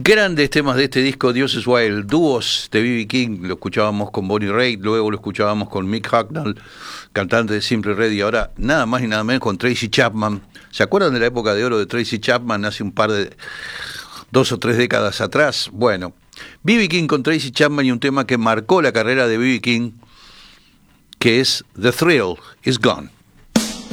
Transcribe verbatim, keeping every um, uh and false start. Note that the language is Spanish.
Grandes temas de este disco, Dios is Wild, dúos de B B King, lo escuchábamos con Bonnie Raitt, luego lo escuchábamos con Mick Hucknall, cantante de Simply Red, y ahora nada más y nada menos con Tracy Chapman. ¿Se acuerdan de la época de oro de Tracy Chapman hace un par de, dos o tres décadas atrás? Bueno, B B King con Tracy Chapman y un tema que marcó la carrera de B B King, que es The Thrill Is Gone.